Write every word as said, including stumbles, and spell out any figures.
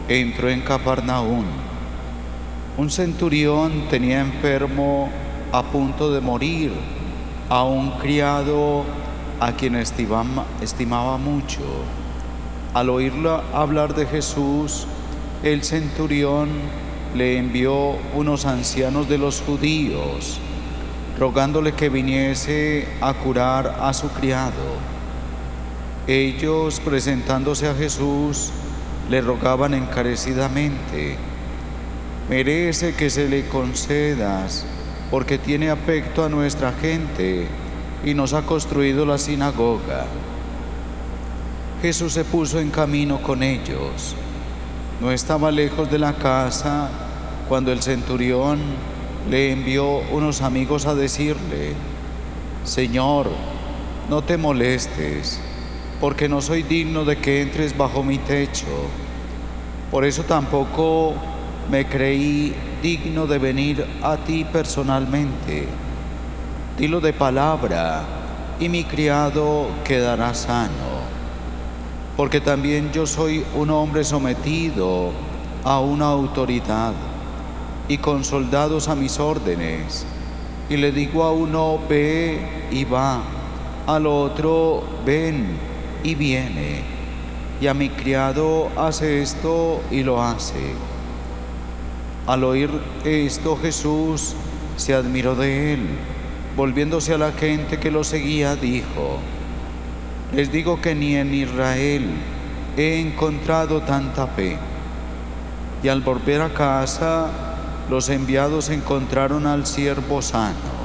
entró en Cafarnaúm. Un centurión tenía enfermo a punto de morir a un criado a quien estimaba, estimaba mucho. Al oírlo hablar de Jesús, el centurión le envió unos ancianos de los judíos, rogándole que viniese a curar a su criado. Ellos, presentándose a Jesús, le rogaban encarecidamente: merece que se le concedas, porque tiene afecto a nuestra gente y nos ha construido la sinagoga. Jesús se puso en camino con ellos. No estaba lejos de la casa cuando el centurión le envió unos amigos a decirle: Señor, no te molestes, porque no soy digno de que entres bajo mi techo. Por eso tampoco me creí digno de venir a ti personalmente. Dilo de palabra, y mi criado quedará sano. Porque también yo soy un hombre sometido a una autoridad y con soldados a mis órdenes. Y le digo a uno: ve, y va; al otro: ven, y viene; y a mi criado: hace esto, y lo hace. Al oír esto, Jesús se admiró de él. Volviéndose a la gente que lo seguía, dijo: les digo que ni en Israel he encontrado tanta fe. Y al volver a casa, los enviados encontraron al siervo sano.